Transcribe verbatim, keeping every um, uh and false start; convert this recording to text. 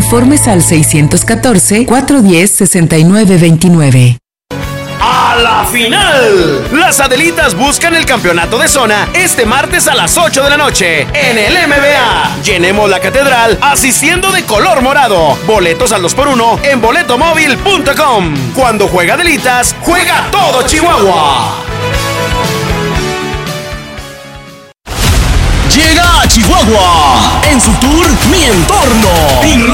Informes al seiscientos catorce, cuatrocientos diez, sesenta y nueve veintinueve. ¡A la final! Las Adelitas buscan el campeonato de zona este martes a las ocho de la noche en el M B A. Llenemos la catedral asistiendo de color morado. Boletos al dos por uno en boletomóvil punto com. Cuando juega Adelitas, juega todo Chihuahua. Llega a Chihuahua en su tour Mi Entorno.